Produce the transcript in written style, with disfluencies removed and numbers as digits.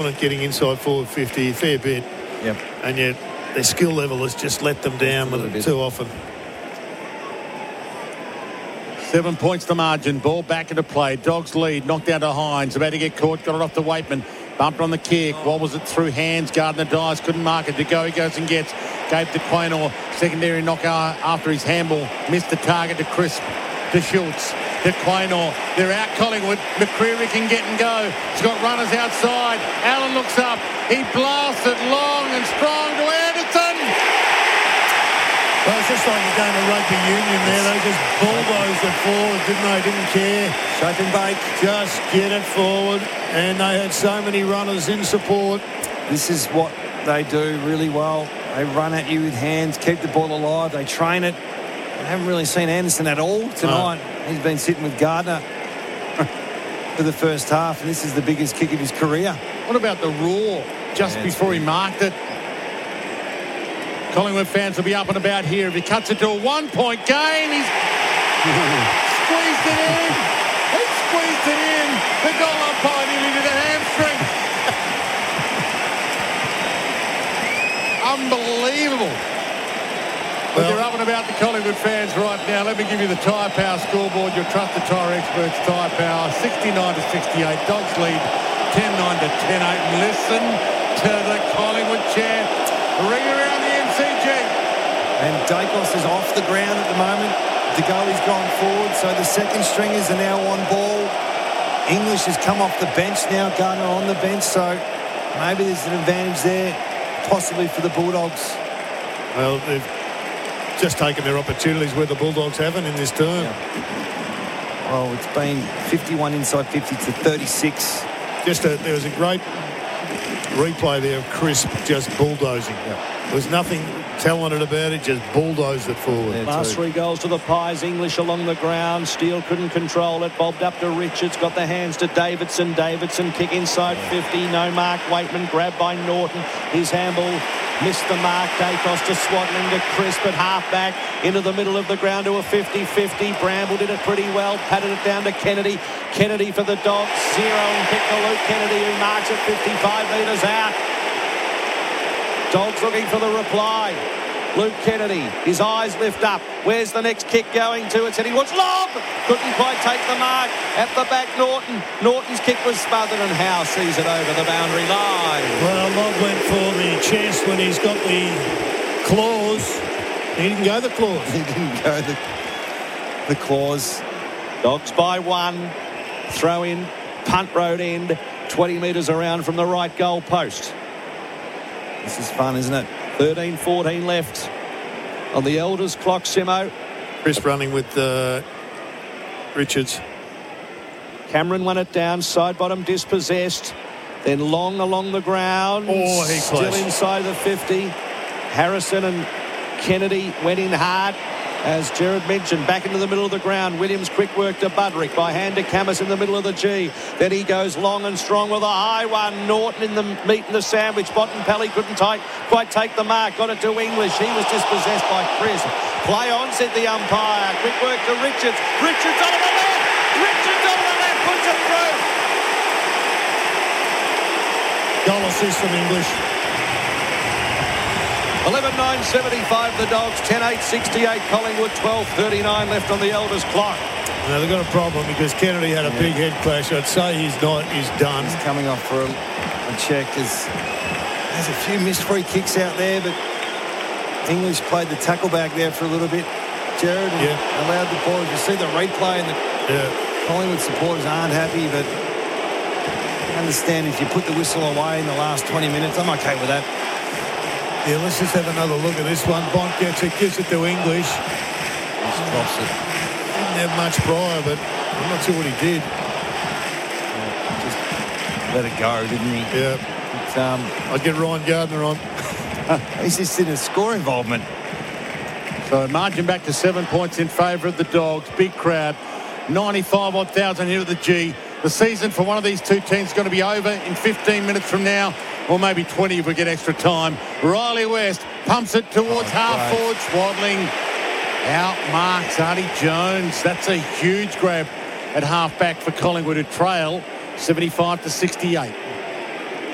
getting inside forward 50 a fair bit. Yep. And yet their skill level has just let them down with it too often. 7 points the margin. Ball back into play. Dogs lead. Knocked out to Hines. About to get caught. Got it off to Waitman. Bumped on the kick. Wobbles it through hands. Gardner Dyes couldn't mark it. To go, he goes and gets. Gave to Quaynor. Secondary knock after his handball. Missed the target to Crisp. To Schultz. To Quaynor. They're out Collingwood. McCreary can get and go. He's got runners outside. Allen looks up. He blasts it long and strong to Anderson. Well, it's just like a game of rugby union there. They just bulldozed it forward, didn't they? Didn't care. Shape and bake. Just get it forward. And they had so many runners in support. This is what they do really well. They run at you with hands, keep the ball alive. They train it. I haven't really seen Anderson at all tonight. No. He's been sitting with Gardner for the first half, and this is the biggest kick of his career. What about the roar just before he marked it? Collingwood fans will be up and about here. If he cuts it to a 1-point game, he's squeezed it in. He squeezed it in. The goal umpire nearly did a hamstring. Unbelievable. But they're up and about the Collingwood fans right now. Let me give you the Tyre Power scoreboard. Your trusted tyre experts, Tyre Power, 69-68. Dogs lead 10-9 to 10-8. Listen to the Collingwood chant. Ring around the MCG. And Dacos is off the ground at the moment. De Goey's gone forward, so the second stringers are now on ball. English has come off the bench now, Gardner on the bench, so maybe there's an advantage there, possibly for the Bulldogs. Well, they've just taken their opportunities where the Bulldogs haven't in this term. Yeah. Well, it's been 51 inside 50 to 36. There was a great replay there of Crisp just bulldozing. There was nothing talented about it, just bulldozed it forward. Last 3 goals to the Pies. English along the ground. Steele couldn't control it. Bobbed up to Richards. Got the hands to Davidson. Davidson kick inside 50. No mark. Waitman grabbed by Norton. His handball missed the mark. Dacos to Swadling to Crisp at half-back. Into the middle of the ground to a 50-50. Bramble did it pretty well. Patted it down to Kennedy. Kennedy for the Dogs. 0 and kick to Luke Kennedy, who marks at 55 metres out. Dogs looking for the reply. Luke Kennedy, his eyes lift up. Where's the next kick going to? It's heading towards lob. Couldn't quite take the mark. At the back, Norton. Norton's kick was smothered, and Howe sees it over the boundary line. Well, Lobb went for the chest when he's got the claws. He didn't go the claws. He didn't go the claws. Dogs by 1. Throw in. Punt road end. 20 metres around from the right goal post. This is fun, isn't it? 13-14 left on the Elders clock, Simo. Chris running with Richards. Cameron won it down, side bottom dispossessed. Then Long along the ground. Oh, he still close. Inside the 50. Harrison and Kennedy went in hard. As Jared mentioned, back into the middle of the ground. Williams quick work to Budrick. By hand to Camus in the middle of the G. Then he goes long and strong with a high one. Norton in the meat and the sandwich. Bontempelli couldn't quite take the mark. Got it to English. He was dispossessed by Chris. Play on, said the umpire. Quick work to Richards. Richards on the left. Richards on the left. Puts it through. Goal assist from English. 11-9-75 the Dogs, 10-8-68 Collingwood, 12-39 left on the Elders clock. Now they've got a problem because Kennedy had a big head clash. I'd say he's done. He's coming off for a check. There's a few missed free kicks out there, but English played the tackle back there for a little bit, Jared, and allowed the ball. You see the replay, and the Collingwood supporters aren't happy, but I understand if you put the whistle away in the last 20 minutes, I'm okay with that. Yeah, let's just have another look at this one. Bont gets it, gives it to English. Just drops it. Didn't have much prior, but I'm not sure what he did. Just let it go, didn't he? Yeah. I'd get Ryan Gardner on. He's just in a score involvement. So margin back to 7 points in favour of the Dogs. Big crowd. 95-odd thousand here at the G. The season for one of these two teams is going to be over in 15 minutes from now. Or maybe 20 if we get extra time. Riley West pumps it towards half forward. Swadling out marks Artie Jones. That's a huge grab at half back for Collingwood, who trail 75-68.